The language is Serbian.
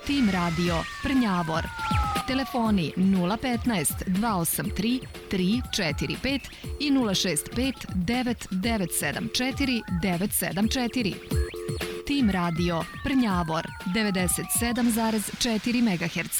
Tim radio Prnjavor. Telefoni 015 283 345 i 065 9974 974. Tim radio Prnjavor 97,4 MHz.